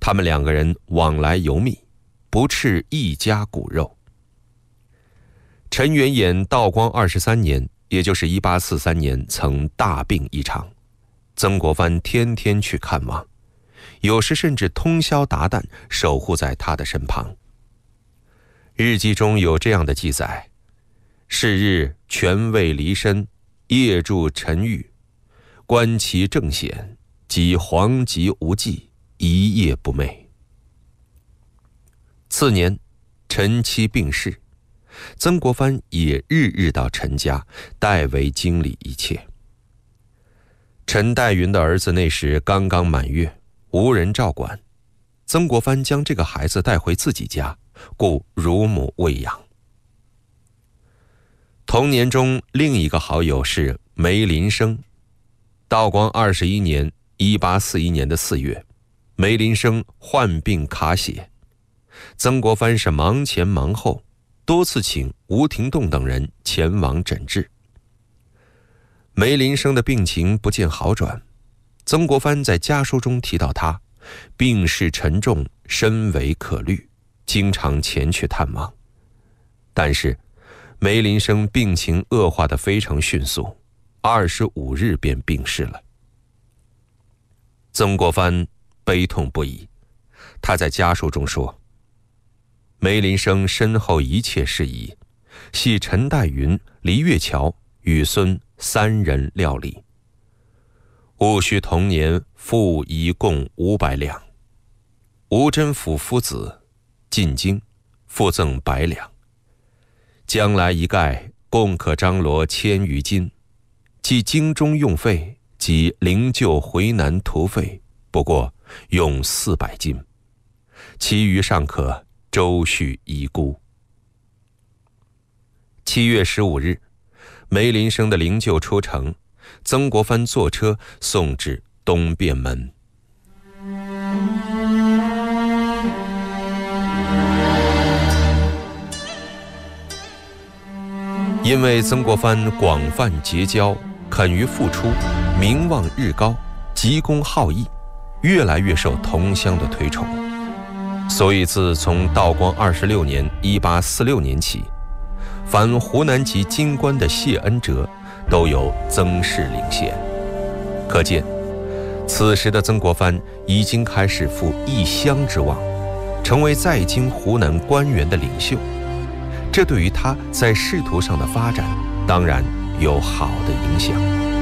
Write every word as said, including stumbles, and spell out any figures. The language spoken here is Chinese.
他们两个人往来尤密，不啻一家骨肉。陈元衍道光二十三年，也就是一八四三年，曾大病一场，曾国藩天天去看望，有时甚至通宵达旦守护在他的身旁。日记中有这样的记载：是日权位离身，夜住陈寓，观其正显，及黄疾无忌，一夜不寐。次年，陈妻病逝，曾国藩也日日到陈家，代为经理一切。陈代云的儿子那时刚刚满月，无人照管，曾国藩将这个孩子带回自己家，故乳母喂养。同年中另一个好友是梅林生。道光二十一年一八四一年的四月，梅林生患病卡血，曾国藩是忙前忙后，多次请吴廷栋等人前往诊治。梅林生的病情不见好转，曾国藩在家书中提到他病势沉重，深为可虑，经常前去探望。但是梅林生病情恶化得非常迅速，二十五日便病逝了。曾国藩悲痛不已，他在家书中说：梅林生身后一切事宜，系陈代云、黎月桥与孙三人料理。戊戌同年付一共五百两，吴真甫夫子进京，附赠百两。将来一概共可张罗千余金，即京中用费及灵柩回南途费，不过用四百金，其余尚可周续遗孤。七月十五日，梅林生的灵柩出城，曾国藩坐车送至东便门。因为曾国藩广泛结交，肯于付出，名望日高，急公好义，越来越受同乡的推崇。所以自从道光二十六年一八四六年起，凡湖南籍京官的谢恩哲都由曾氏领衔。可见此时的曾国藩已经开始负一乡之望，成为在京湖南官员的领袖。这对于他在仕途上的发展当然有好的影响。